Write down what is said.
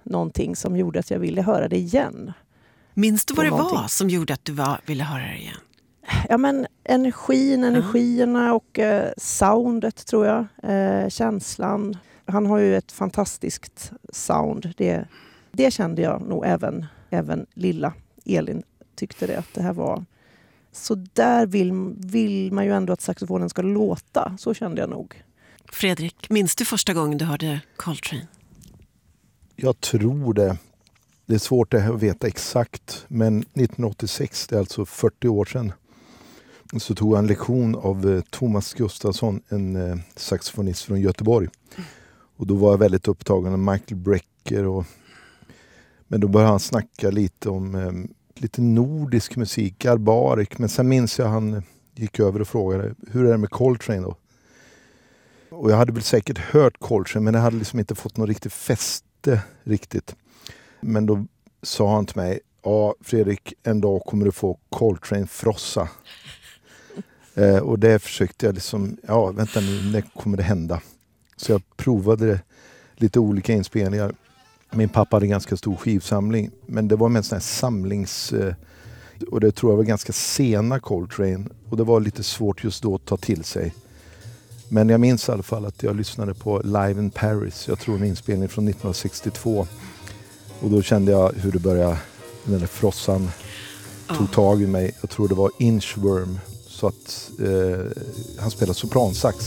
någonting som gjorde att jag ville höra det igen. Minns du vad det var som gjorde att du ville höra det igen? Ja, men energierna och soundet tror jag. Känslan. Han har ju ett fantastiskt sound. Det kände jag nog även lilla Elin tyckte det. Att det här var... Så där vill man ju ändå att saxofonen ska låta. Så kände jag nog. Fredrik, minns du första gången du hörde Coltrane? Jag tror det. Det är svårt att veta exakt. Men 1986, det är alltså 40 år sedan, så tog jag en lektion av Thomas Gustafsson, en saxofonist från Göteborg. Och då var jag väldigt upptagen av Michael Brecker. Men då började han snacka lite om lite nordisk musik, Garbarek. Men sen minns jag han gick över och frågade, hur är det med Coltrane då? Och jag hade väl säkert hört Coltrane, men jag hade liksom inte fått någon riktigt fäste riktigt. Men då sa han till mig, ja Fredrik, en dag kommer du få Coltrane-frossa. Och det försökte jag liksom, ja vänta nu, när kommer det hända? Så jag provade lite olika inspelningar. Min pappa hade ganska stor skivsamling, men det var med en sån här samlings... Och det tror jag var ganska sena Coltrane. Och det var lite svårt just då att ta till sig. Men jag minns i alla fall att jag lyssnade på Live in Paris. Jag tror en inspelning från 1962. Och då kände jag hur det började, den där frossan tog tag i mig. Jag tror det var Inchworm. Så att han spelade sopransax.